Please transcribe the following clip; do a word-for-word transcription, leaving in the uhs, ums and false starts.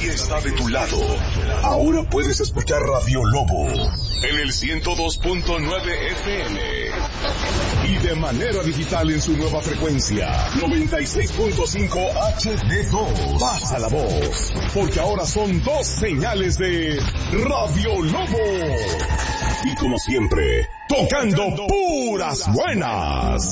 nadie está de tu lado. Ahora puedes escuchar Radio Lobo en el ciento dos punto nueve F M y de manera digital en su nueva frecuencia noventa y seis punto cinco H D dos. Pasa la voz, porque ahora son dos señales de Radio Lobo. Y como siempre, tocando puras buenas.